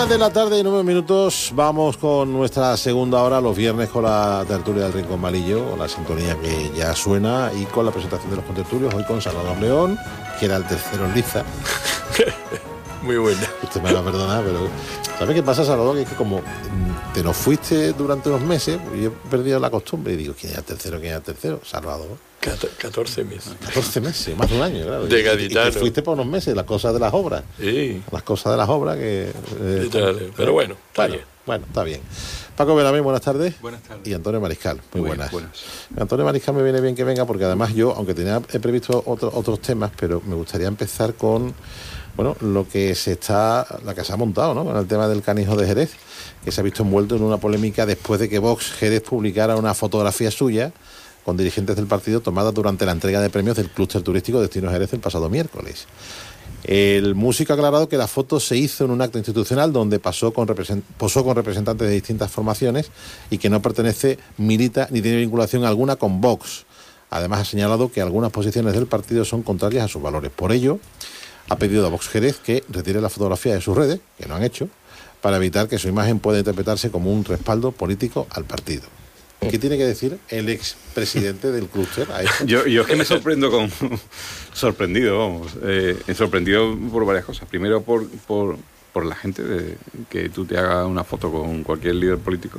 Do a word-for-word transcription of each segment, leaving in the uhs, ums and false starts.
de la tarde y nueve minutos, vamos con nuestra segunda hora, los viernes, con la tertulia del Rincón Malillo, con la sintonía que ya suena y con la presentación de los contertulios, hoy con Salvador León, que era el tercero en liza. Muy buena. Usted me va a perdonar, pero ¿sabe qué pasa, Salvador? Que es que como te nos fuiste durante unos meses, yo he perdido la costumbre y digo, ¿quién era el tercero? ¿Quién era el tercero? Salvador. catorce meses. catorce meses, más de un año, claro. De gaditano. Y te fuiste por unos meses, las cosas de las obras. Sí. Las cosas de las obras que... Eh, Dale, pero bueno, está bueno, bien. Bueno, está bien. Paco Belamín, buenas tardes. Buenas tardes. Y Antonio Mariscal, muy, muy buenas. buenas. Antonio Mariscal me viene bien que venga porque además yo, aunque tenía he previsto otro, otros temas, pero me gustaría empezar con, bueno, lo que se está, la que se ha montado, ¿no? Con el tema del Canijo de Jerez, que se ha visto envuelto en una polémica después de que Vox Jerez publicara una fotografía suya con dirigentes del partido tomada durante la entrega de premios del clúster turístico Destino Jerez el pasado miércoles. El músico ha aclarado que la foto se hizo en un acto institucional donde pasó con represent- posó con representantes de distintas formaciones y que no pertenece, milita ni tiene vinculación alguna con Vox. Además ha señalado que algunas posiciones del partido son contrarias a sus valores. Por ello, ha pedido a Vox Jerez que retire la fotografía de sus redes, que no han hecho, para evitar que su imagen pueda interpretarse como un respaldo político al partido. ¿Qué tiene que decir el expresidente del clúster? Yo, yo es que me sorprendo con... sorprendido, vamos. Eh, sorprendido por varias cosas. Primero por, por, por la gente, de, que tú te hagas una foto con cualquier líder político.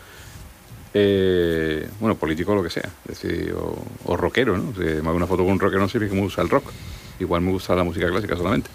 Eh, bueno, político o lo que sea. Es decir, o, o rockero, ¿no? Si me hago una foto con un rockero no sé que me gusta el rock. Igual me gusta la música clásica solamente.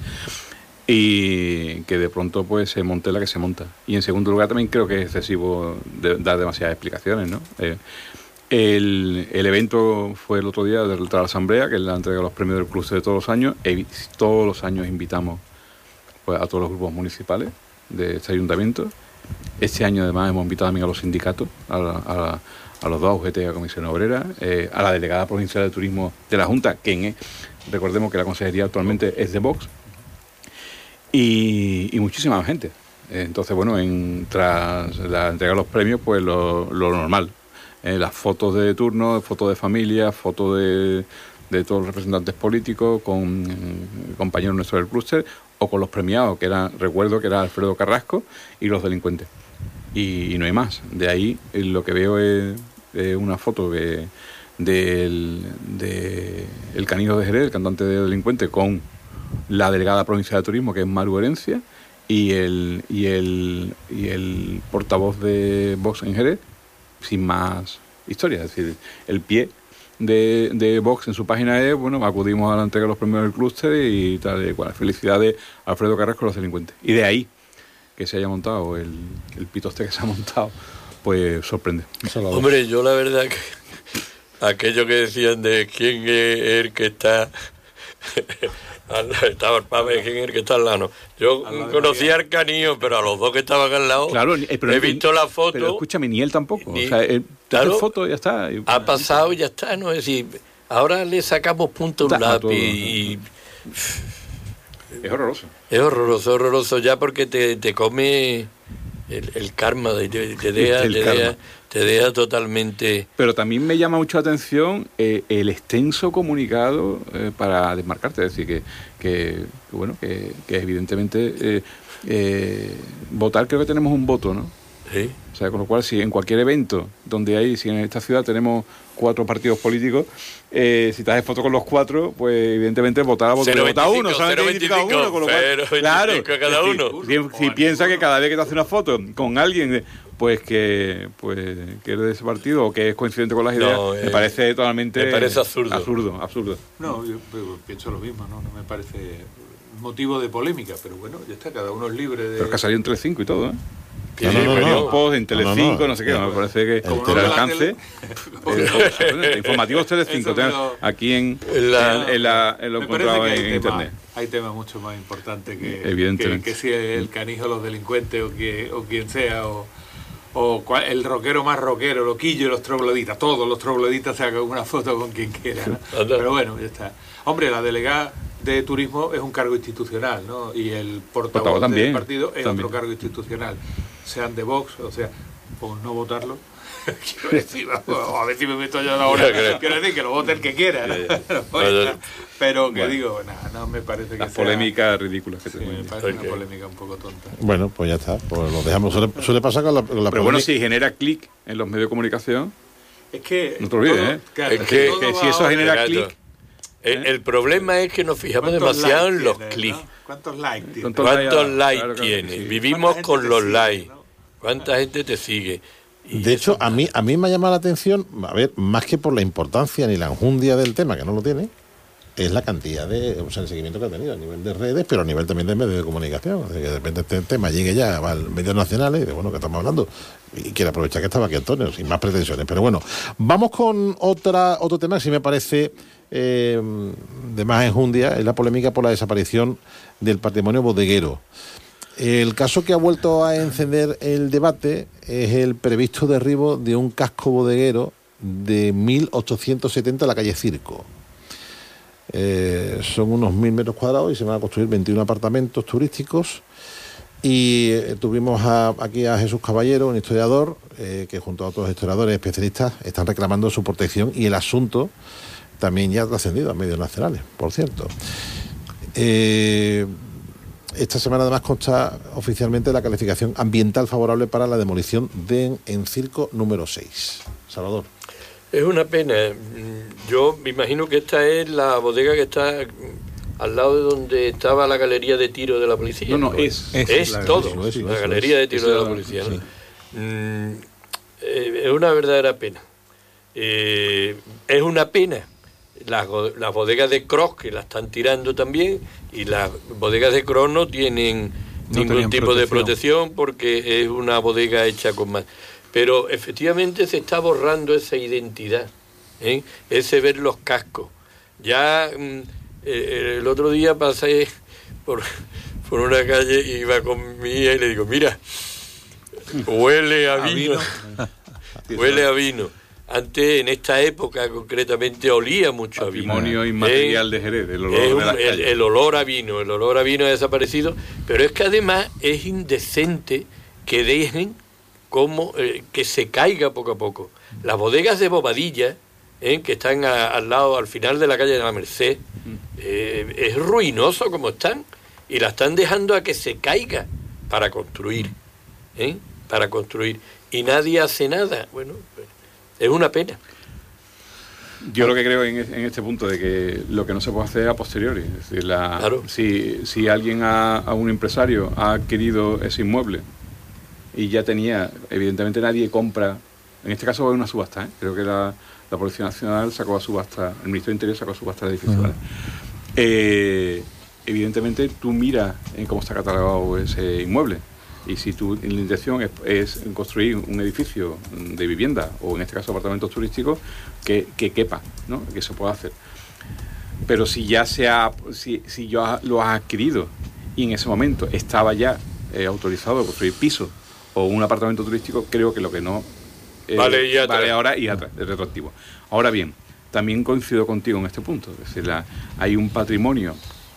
Y que de pronto pues se monte la que se monta. Y en segundo lugar también creo que es excesivo de, dar demasiadas explicaciones, ¿no? Eh, el, el evento fue el otro día de la asamblea, que es la entrega de los premios del cruce de todos los años. E, todos los años invitamos pues, a todos los grupos municipales de este ayuntamiento. Este año además hemos invitado también a los sindicatos, a, la, a, la, a los dos, a U G T y a Comisión Obrera, eh, a la delegada provincial de turismo de la Junta, que en, recordemos que la consejería actualmente es de Vox. Y, y muchísima gente. Entonces, bueno, en, tras la entrega de los premios, pues lo, lo normal. Eh, las fotos de turno, fotos de familia, fotos de, de todos los representantes políticos, con eh, compañeros nuestros del clúster, o con los premiados, que era, recuerdo que era Alfredo Carrasco, y los delincuentes. Y, y no hay más. De ahí eh, lo que veo es, es una foto que, del de el Canijo de Jerez, el cantante de Delincuente, con la delegada provincial de turismo, que es Maru Herencia, y el y el y el portavoz de Vox en Jerez, sin más historia. Es decir, el pie de, de Vox en su página es, bueno, acudimos a la entrega de los premios del clúster y tal y cual. Felicidades a Alfredo Carrasco y los delincuentes. Y de ahí que se haya montado el, el pitoste que se ha montado, pues sorprende. Hombre, yo la verdad que aquello que decían de quién es el que está... estaba el Papa y quién es el que está al lado. Yo conocía al Canillo, pero a los dos que estaban al lado, claro, pero he visto la foto. Pero escúchame, ni él tampoco. Ni, o sea, él, claro, foto y ya está. Y, ha pasado y ya está, ¿no? Es decir, ahora le sacamos punto a un lápiz y... Es horroroso. Es horroroso, horroroso ya porque te, te come el, el karma, te, te, deja, te, deja, te deja totalmente... Pero también me llama mucho la atención eh, el extenso comunicado eh, para desmarcarte, es decir, que, que bueno, que, que evidentemente eh, eh, votar, creo que tenemos un voto, ¿no? Sí. O sea, con lo cual, si en cualquier evento donde hay, si en esta ciudad tenemos cuatro partidos políticos, eh, si te haces foto con los cuatro, pues evidentemente votar a votar uno, solamente identifica uno, con lo cual, claro, cada uno. Si, si, si piensa que cada vez que te hace una foto con alguien, pues que pues que eres de ese partido o que es coincidente con las ideas, no, eh, me parece totalmente me parece absurdo. absurdo, absurdo. No, yo, yo pienso lo mismo, no, no me parece motivo de polémica, pero bueno, ya está, cada uno es libre de... Pero que ha salido en Telecinco y todo, ¿eh? No, no, no, no. Post en Telecinco, no, no, no. no sé qué, me parece que el, el alcance eh, informativos Telecinco, lo... aquí en la, en, en, la, en lo encontrado en tema, internet. Hay temas mucho más importantes que, evidentemente, que, que si el Canijo, los delincuentes o, que, o quien sea, o, o cual, el rockero más rockero, Loquillo y los trogloditas, todos los trogloditas se hagan una foto con quien quiera, ¿no? Pero bueno, ya está. Hombre, la delegada de turismo es un cargo institucional, ¿no? Y el portavoz también, del partido es también. otro cargo institucional, sean de Vox, o sea, por no votarlo. Quiero decir, a ver si me meto yo ahora. Quiero decir que lo vote el que quiera, ¿no? Pero, pero que bueno, digo, nada, no me parece que las sea... polémicas ridículas que sí, te me parece okay. Una polémica un poco tonta. Bueno, pues ya está, pues lo dejamos. Suele, suele pasar con la, con la pero bueno, si genera clic en los medios de comunicación, es que no te olvides, todo, ¿eh? Claro, es que, que si eso genera clic... El, el problema es que nos fijamos demasiado en los clics. ¿no? ¿Cuántos likes tiene? ¿Cuántos, ¿Cuántos likes claro, tiene? Sí. Vivimos con los sigue, likes. ¿no? ¿Cuánta gente te sigue? Y de hecho, a mí, a mí me ha llamado la atención, a ver, más que por la importancia ni la enjundia del tema, que no lo tiene, es la cantidad de, o sea, el seguimiento que ha tenido a nivel de redes, pero a nivel también de medios de comunicación. Así que de repente este tema llegue ya a medios nacionales y de, bueno, que estamos hablando, y quiere aprovechar que estaba aquí Antonio, sin más pretensiones. Pero bueno, vamos con otra otro tema que sí me parece eh, de más enjundia, es la polémica por la desaparición del patrimonio bodeguero. El caso que ha vuelto a encender el debate es el previsto derribo de un casco bodeguero de mil ochocientos setenta en la calle Circo. Eh, son unos mil metros cuadrados y se van a construir veintiún apartamentos turísticos. Y eh, tuvimos a, aquí a Jesús Caballero, un historiador, eh, que junto a otros historiadores especialistas están reclamando su protección, y el asunto también ya ha trascendido a medios nacionales, por cierto. Eh, esta semana además consta oficialmente la calificación ambiental favorable para la demolición de en Circo número seis. Salvador. Es una pena. Yo me imagino que esta es la bodega que está al lado de donde estaba la galería de tiro de la policía. No, no, es. Es, es la, todo, es, la es, galería de tiro es, de la policía. ¿no? Sí. Mm, eh, es una verdadera pena. Eh, es una pena. Las, las bodegas de Cros, que la están tirando también, y las bodegas de Cros no tienen no ningún tipo protección. de protección, porque es una bodega hecha con más. Pero efectivamente se está borrando esa identidad, ¿eh? Ese ver los cascos. Ya eh, el otro día pasé por, por una calle y iba con mi hija y le digo, mira, huele a vino, huele a vino. Antes, en esta época concretamente, olía mucho a vino. Patrimonio inmaterial eh, de Jerez, el olor un, de las el, el olor a vino, el olor a vino ha desaparecido, pero es que además es indecente que dejen como eh, que se caiga poco a poco. Las bodegas de Bobadilla, eh, que están a, al lado, al final de la calle de la Merced, eh, es ruinoso como están, y la están dejando a que se caiga para construir, ¿eh? para construir, y nadie hace nada. Bueno, pues, es una pena. Yo lo que creo en, en este punto de que lo que no se puede hacer a posteriori, es decir, la, claro. si, si alguien, ha, a un empresario ha adquirido ese inmueble y ya tenía, evidentemente nadie compra, en este caso va a una subasta, ¿eh? Creo que la, la Policía Nacional sacó a subasta, el Ministerio de Interior sacó a subasta el edificio, uh-huh. ¿vale? Eh, evidentemente tú miras en cómo está catalogado ese inmueble, y si tu la intención es, es construir un edificio de vivienda, o en este caso apartamentos turísticos, que, que quepa, ¿no? Que se pueda hacer. Pero si ya se ha, si, si yo lo has adquirido y en ese momento estaba ya eh, autorizado a construir pisos o un apartamento turístico, creo que lo que no eh, vale, y vale ahora y atrás, es retroactivo. Ahora bien, también coincido contigo en este punto, es decir, la, hay un patrimonio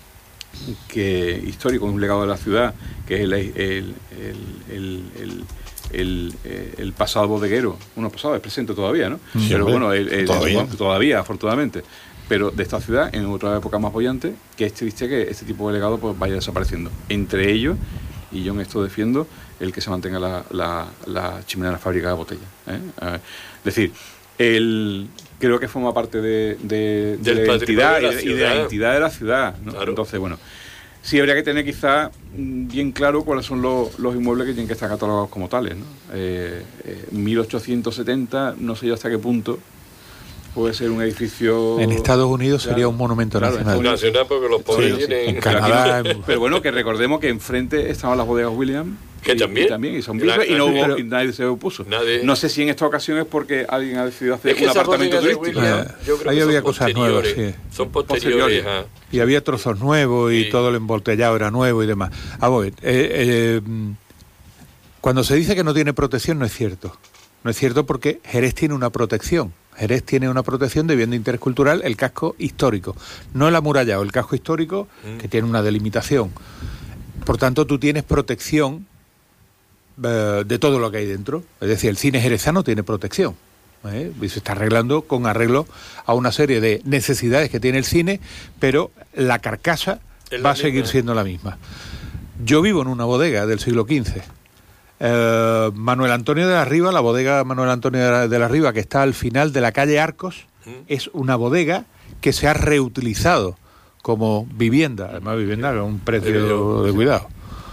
que histórico, un legado de la ciudad, que es el, el, el, el, el, el, el pasado bodeguero, bueno, pasado, es presente todavía, ¿no? Sí, pero hombre, bueno, el, el, todavía. El, todavía, afortunadamente, pero de esta ciudad, en otra época más bollante, que es triste que este tipo de legado pues vaya desapareciendo. Entre ellos, y yo en esto defiendo, el que se mantenga la, la, la chimenea de la fábrica de botella, ¿eh? Es decir, el... creo que forma parte de, de, de la identidad de la y, de, y de la identidad de la ciudad, ¿no? Claro. Entonces, bueno, sí habría que tener quizá bien claro cuáles son los, los inmuebles que tienen que estar catalogados como tales, ¿no? Eh, eh, mil ochocientos setenta, no sé yo hasta qué punto puede ser un edificio... En Estados Unidos claro, sería un monumento claro, nacional. Un nacional porque los pobres sí, tienen... En Canadá... Pero bueno, que recordemos que enfrente estaban las bodegas Williams. Que y, también. Y también, y son vivas, y no hubo, pero, y nadie se opuso. Nadie. No sé si en esta ocasión es porque alguien ha decidido hacer es que un apartamento turístico. Williams, yo creo ahí que había cosas nuevas, sí. Son posteriores. posteriores. Y había trozos nuevos y sí. todo el embotellado era nuevo y demás. Ah, bueno, eh, eh, cuando se dice que no tiene protección no es cierto. No es cierto porque Jerez tiene una protección. Jerez tiene una protección de bien de interés cultural, el casco histórico. No el amurallado, el casco histórico, mm. que tiene una delimitación. Por tanto, tú tienes protección eh, de todo lo que hay dentro. Es decir, el cine jerezano tiene protección. ¿eh? Y se está arreglando con arreglo a una serie de necesidades que tiene el cine, pero la carcasa va a seguir siendo la misma. Yo vivo en una bodega del siglo quince. Eh, Manuel Antonio de la Riva, la bodega Manuel Antonio de la, de la Riva, que está al final de la calle Arcos, ¿Mm? es una bodega que se ha reutilizado como vivienda, además vivienda a un precio de cuidado.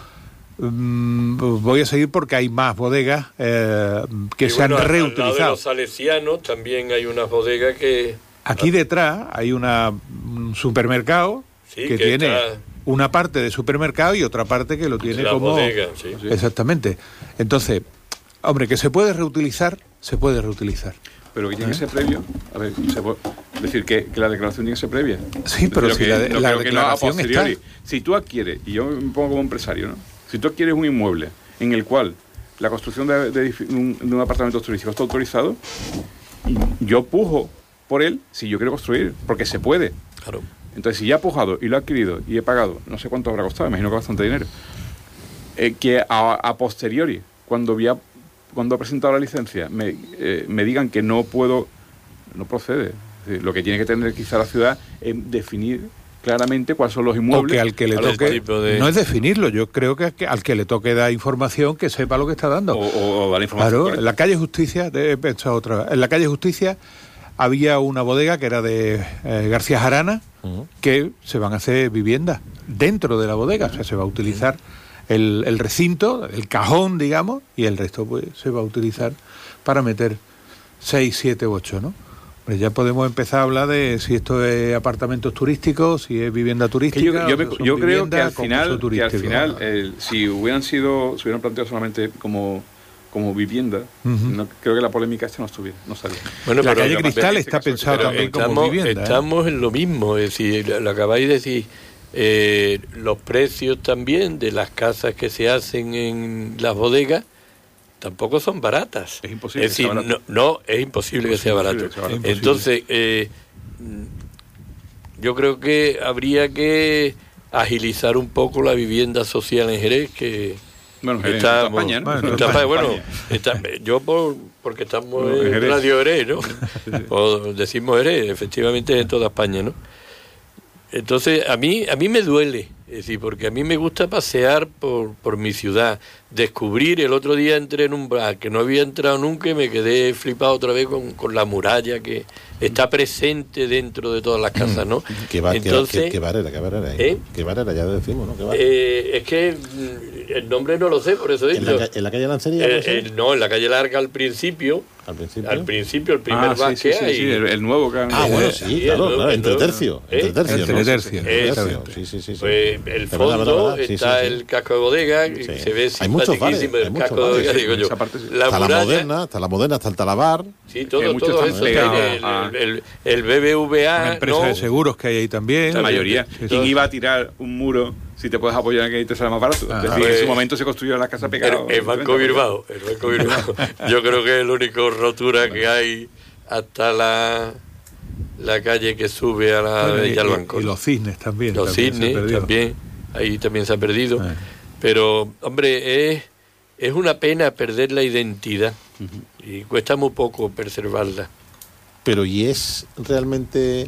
Mm, voy a seguir porque hay más bodegas eh, que y se bueno, han reutilizado. Al lado de los salesianos también hay unas bodegas que... Aquí detrás hay una, un supermercado sí, que, que tiene está... una parte de supermercado y otra parte que lo tiene la como... bodega, sí. Exactamente. Entonces, hombre, que se puede reutilizar, se puede reutilizar. Pero que tiene ¿Eh? que ser previo. A ver, se puede decir que, que la declaración tiene que ser previa. Sí, pero si que, la, de, no la creo declaración que no a posteriori. está... Si tú adquieres, y yo me pongo como empresario, ¿no? Si tú adquieres un inmueble en el cual la construcción de, de, de, un, de un apartamento turístico está autorizado, yo pujo por él si yo quiero construir, porque se puede. Claro. Entonces, si ya he pujado y lo he adquirido y he pagado, no sé cuánto habrá costado, imagino que bastante dinero, eh, que a, a posteriori, cuando voy a cuando he presentado la licencia me, eh, me digan que no puedo, no procede. Es decir, lo que tiene que tener quizá la ciudad es definir claramente cuáles son los inmuebles. O que al que le toque, de... no es definirlo, yo creo que, que al que le toque dar información, que sepa lo que está dando. O, o, o dar información. Claro, en la calle Justicia, he pensado otra vez, en la calle Justicia había una bodega que era de eh, García Jarana, uh-huh. que se van a hacer viviendas dentro de la bodega, uh-huh. o sea, se va a utilizar El, el recinto, el cajón, digamos, y el resto pues se va a utilizar para meter seis, siete, ocho, ¿no? Pues ya podemos empezar a hablar de si esto es apartamentos turísticos, si es vivienda turística. Yo, yo, me, yo creo que al final, que al final el, si hubieran sido, si hubieran planteado solamente como como vivienda, uh-huh. no, creo que la polémica esta no estuviera, no estaría. Bueno, la calle Cristal está pensada también estamos, como vivienda. Estamos ¿eh? en lo mismo, es decir, lo acabáis de decir. Eh, los precios también de las casas que se hacen en las bodegas tampoco son baratas. Es imposible. Es decir, no, no, es imposible, imposible que sea barato. Que sea barato. Entonces, eh, yo creo que habría que agilizar un poco la vivienda social en Jerez, que bueno, Jerez, está, está España, ¿no? Está, está, bueno, está, yo por, porque estamos bueno, en Jerez. Radio Jerez, ¿no? Sí, sí. O decimos Jerez, efectivamente es en toda España, ¿no? Entonces, a mí a mí me duele, es decir, porque a mí me gusta pasear por, por mi ciudad, descubrir. El otro día entré en un bar que no había entrado nunca y me quedé flipado otra vez con, con la muralla que está presente dentro de todas las casas, ¿no? ¿Qué bar, Entonces, qué, qué bar era? ¿Qué bar era? ¿Eh? ¿Qué bar era? Ya lo decimos, ¿no? ¿Qué bar? Eh, es que el nombre no lo sé, por eso he dicho. ¿En la, en la calle Lancería? Eh, eh, no, en la calle Larga al principio. ¿Al principio? Al principio, el primer ah, bar sí, que sí, hay. Sí, el, el nuevo que han... Ah, bueno, sí, sí claro, claro, entre tercio. Entre tercio, entre tercio. Sí, sí, sí. Pues el fondo verdad, verdad, verdad. Sí, está sí, sí. el casco de bodega, sí. y se ve simpaticísimo el casco de bodega, digo yo. La está la moderna, está la moderna, está el Talabar. Sí, todo, todo eso. El el B B V A... Una empresa de seguros que hay ahí también. La mayoría. ¿Quién iba a tirar un muro si te puedes apoyar en que te sale más barato? Ah, es decir, pues, en su momento se construyeron las casas pegadas. El, el Banco Bilbao, el Banco Bilbao. Yo creo que es la única rotura que hay hasta la la calle que sube a la bueno, de y, Banco. Y los cisnes también. Los también cisnes también, ahí también se ha perdido. Ah. Pero, hombre, es, es una pena perder la identidad uh-huh. y cuesta muy poco preservarla. Pero, ¿y es realmente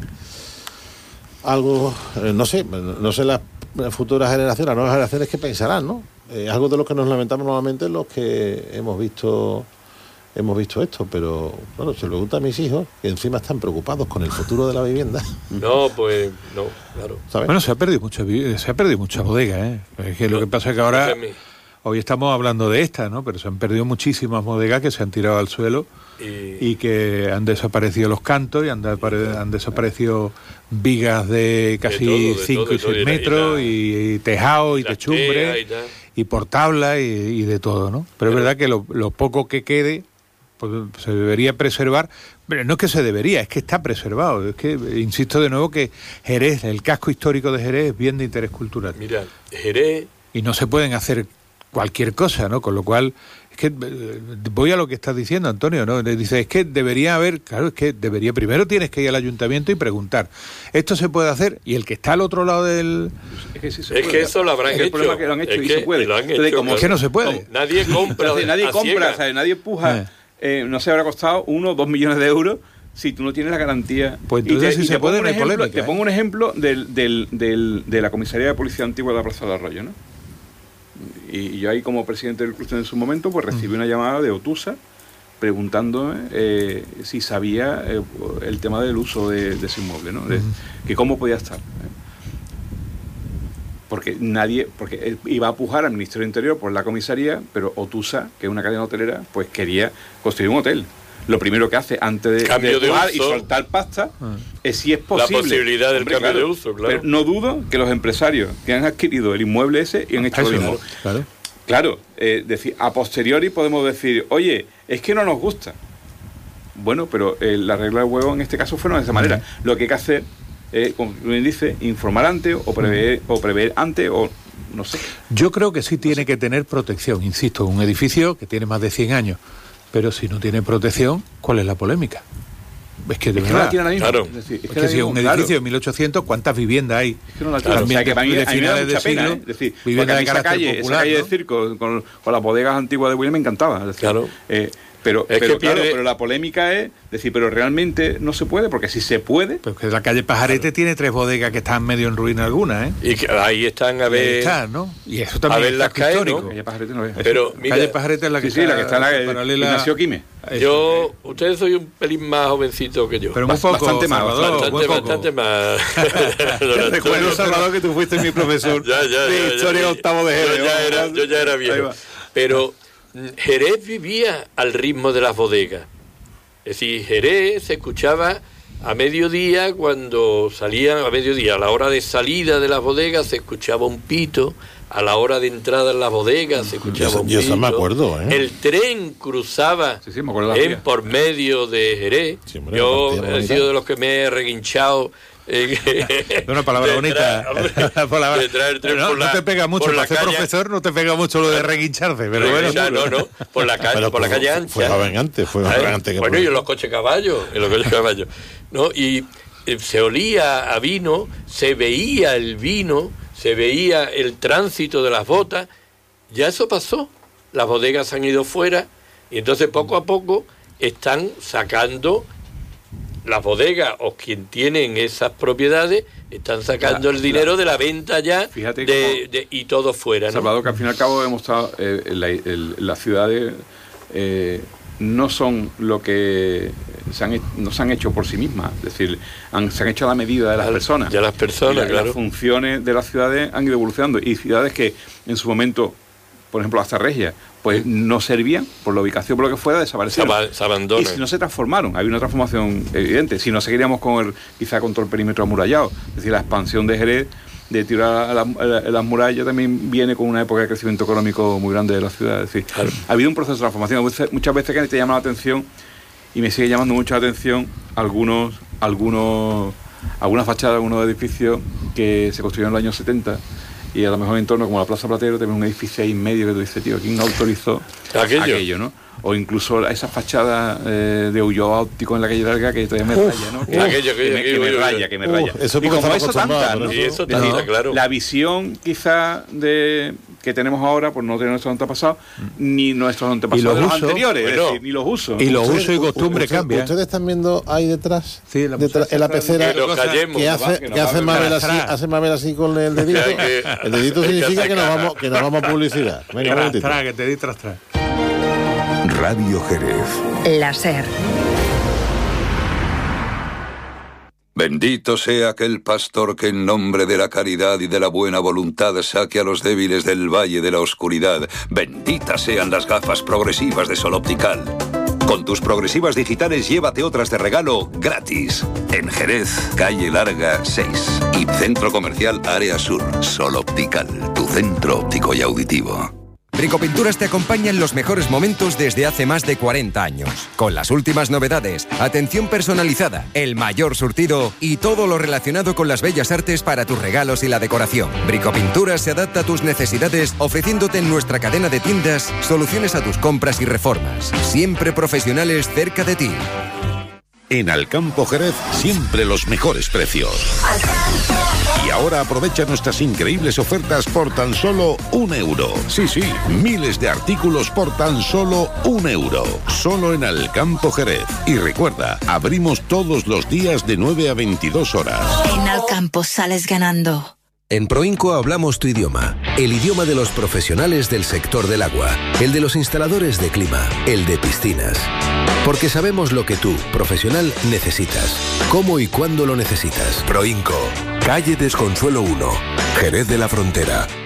algo, eh, no sé, no sé las futuras generaciones, las nuevas generaciones que pensarán, ¿no? Es eh, algo de lo que nos lamentamos normalmente los que hemos visto hemos visto esto, pero bueno, se lo pregunta a mis hijos, que encima están preocupados con el futuro de la vivienda. No, pues no, claro. ¿Sabes? Bueno, se ha perdido mucha se ha perdido mucha bodega, ¿eh? Es que no, lo que pasa es que ahora hoy estamos hablando de esta, ¿no? Pero se han perdido muchísimas bodegas que se han tirado al suelo y, y que han desaparecido los cantos y han, de, han desaparecido vigas de casi cinco y seis metros y, y, y tejado y, y techumbre y, y por tabla y, y de todo, ¿no? Pero, Pero es verdad que lo, lo poco que quede pues, se debería preservar. Pero no es que se debería, es que está preservado. Es que insisto de nuevo que Jerez, el casco histórico de Jerez es bien de interés cultural. Mira, Jerez... Y no se pueden hacer cualquier cosa, ¿no? Con lo cual, es que voy a lo que estás diciendo, Antonio, ¿no? Dice, es que debería haber, claro, es que debería, primero tienes que ir al ayuntamiento y preguntar, ¿esto se puede hacer? Y el que está al otro lado del... Es que, sí se es que eso lo habrán hecho. El problema es que lo han hecho es y que se puede. Lo han hecho, Entonces, como es que no se puede. No, nadie compra. Entonces, nadie compra, ¿sabes? Nadie empuja. Eh. Eh, no se habrá costado uno o dos millones de euros si tú no tienes la garantía. Pues entonces, y te, si y se puede, no hay polémica. Te pongo un ejemplo del, del, del, de la comisaría de policía antigua de la Plaza del Arroyo, ¿no? Y, y yo ahí, como presidente del club en su momento, pues recibí una llamada de Otusa preguntándome eh, si sabía eh, el tema del uso de, de ese inmueble, ¿no? De, que cómo podía estar. ¿eh? Porque nadie, porque iba a pujar al Ministerio del Interior por la comisaría, pero Otusa, que es una cadena hotelera, pues quería construir un hotel. Lo primero que hace antes de, cambio de pujar de y soltar pasta ah. es si es posible. La posibilidad del Hombre, cambio claro, de uso, claro. Pero no dudo que los empresarios que han adquirido el inmueble ese y han hecho Eso, lo mismo. Claro, claro eh, decir, a posteriori podemos decir, oye, es que no nos gusta. Bueno, pero eh, la regla del juego en este caso fueron de esa manera. Uh-huh. Lo que hay que hacer Eh, como bien dice, informar antes o prever, o prever antes o no sé. Yo creo que sí tiene que tener protección, insisto, un edificio que tiene más de cien años, pero si no tiene protección, ¿cuál es la polémica? Es que de es que verdad, no la tiene misma. Claro. Es, decir, es es que, que si es un claro. edificio de mil ochocientos, ¿cuántas viviendas hay? Es que no la tiene. Claro. O sea, que para mí, de a mí me da finales mucha de pena, siglo, ¿eh? Es decir, vivienda de esa carácter calle, popular, esa calle ¿no? de circo con, con las bodegas antiguas de William me encantaba. Es decir, claro. Eh, Pero, es pero que claro, pierde... pero la polémica es decir, pero realmente no se puede, porque si se puede... Pues que la calle Pajarete claro. tiene tres bodegas que están medio en ruina algunas, ¿eh? Y que ahí están a ver... Ahí están, ¿no? Y eso también a ver las calle, histórico. ¿no? Calle Pajarete no es. Pero mira... Calle Pajarete es la que sí, está... Sí, la que está en la paralela... Ignacio Quime. Yo... Ustedes soy un pelín más jovencito que yo. Pero muy poco, bastante más. Salvador, bastante, muy poco. bastante más. Recuerdo, Salvador, que tú fuiste mi profesor ya, ya, de ya, historia ya, octavo de yo ya era, yo ya era viejo. Pero Jerez vivía al ritmo de las bodegas. Es decir, Jerez se escuchaba a mediodía, cuando salían a mediodía, a la hora de salida de las bodegas se escuchaba un pito, a la hora de entrada en las bodegas se escuchaba yo, un yo pito. Eso me acuerdo, ¿eh? El tren cruzaba sí, sí, me acuerdo en por medio de Jerez. Sí, hombre, yo he sido de los que me he reguinchado. Eh, una palabra bonita. Palabra. No, no te pega mucho, para ser calle, profesor no te pega mucho lo de reguincharse, pero bueno. No, no, por la calle, por la calle ancha. Fue joven antes, fue joven antes que bueno, y en los coches caballos, en los coches caballos, ¿no? Y eh, se olía a vino, se veía el vino, se veía el tránsito de las botas. Ya eso pasó. Las bodegas han ido fuera y entonces poco a poco están sacando las bodegas o quien tienen esas propiedades están sacando la, el dinero la, de la venta ya de, de, y todo fuera, ¿no? Salvador, que al fin y al cabo hemos estado eh, la, el, las ciudades eh, no son lo que se han, no se han hecho por sí mismas, es decir, han, se han hecho a la medida de las Al, personas. De las personas, la, claro. Las funciones de las ciudades han ido evolucionando y ciudades que en su momento, por ejemplo, hasta Regia, pues no servían, por la ubicación, por lo que fuera, desaparecieron. Se, se abandonan. Y si no se transformaron, había una transformación evidente. Si no, seguiríamos con el, quizá con todo el perímetro amurallado. Es decir, la expansión de Jerez, de tirar a, la, a, la, a las murallas, también viene con una época de crecimiento económico muy grande de la ciudad. Es decir, claro. Ha habido un proceso de transformación. Muchas veces que te llama la atención, y me sigue llamando mucho la atención, algunos, algunos, algunas fachadas de algunos edificios que se construyeron en los años setenta, y a lo mejor en torno como la Plaza Platero tenemos un edificio ahí en medio que tú dices, tío, ¿quién autorizó aquello, aquello ¿no? O incluso esa fachada eh, de Ulloa óptico en la calle Larga que todavía me uf, raya, ¿no? Que, uf, aquello, que, que, me, que me raya, que me raya. Eso y como eso tanta, ¿no? Y eso tanta, no, claro. La visión quizá de que tenemos ahora, pues no tiene nuestros antepasados, ni nuestros antepasados de los usos, anteriores, bueno, es decir, ni los usos. Y los usos y costumbres cambian. Ustedes están viendo ahí detrás, sí, la detrás en la pecera, que, callemos, que hace, que hace Mabel así, hace Mabel así con el dedito. El dedito significa que nos vamos, que nos vamos a publicidad. Venga, tras, tras, que te di tras, tras. Radio Jerez. La SER. Bendito sea aquel pastor que en nombre de la caridad y de la buena voluntad saque a los débiles del valle de la oscuridad. Benditas sean las gafas progresivas de Sol Optical. Con tus progresivas digitales llévate otras de regalo gratis. En Jerez, calle Larga seis y Centro Comercial Área Sur. Sol Optical, tu centro óptico y auditivo. Bricopinturas te acompaña en los mejores momentos desde hace más de cuarenta años. Con las últimas novedades, atención personalizada, el mayor surtido y todo lo relacionado con las bellas artes para tus regalos y la decoración. Bricopinturas se adapta a tus necesidades, ofreciéndote en nuestra cadena de tiendas soluciones a tus compras y reformas. Siempre profesionales cerca de ti. En Alcampo Jerez, siempre los mejores precios. Y ahora aprovecha nuestras increíbles ofertas por tan solo un euro. Sí, sí, miles de artículos por tan solo un euro. Solo en Alcampo Jerez. Y recuerda, abrimos todos los días de nueve a veintidós horas. En Alcampo sales ganando. En Proinco hablamos tu idioma, el idioma de los profesionales del sector del agua, el de los instaladores de clima, el de piscinas. Porque sabemos lo que tú, profesional, necesitas, cómo y cuándo lo necesitas. Proinco, calle Desconsuelo uno, Jerez de la Frontera.